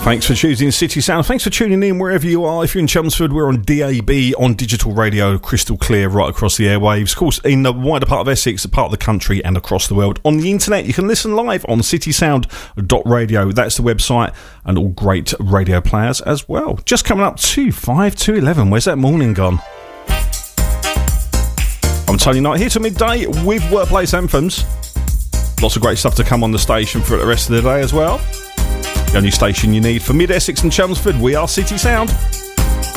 Thanks for choosing City Sound. Thanks for tuning in wherever you are. If you're in Chelmsford, we're on DAB, on digital radio, crystal clear right across the airwaves. Of course, in the wider part of Essex, a part of the country and across the world. On the internet, you can listen live on citysound.radio. That's the website, and all great radio players as well. Just coming up to 5 to 11. Where's that morning gone? I'm Tony Knight here till midday with Workplace Anthems. Lots of great stuff to come on the station for the rest of the day as well. The only station you need for Mid-Essex and Chelmsford, we are City Sound.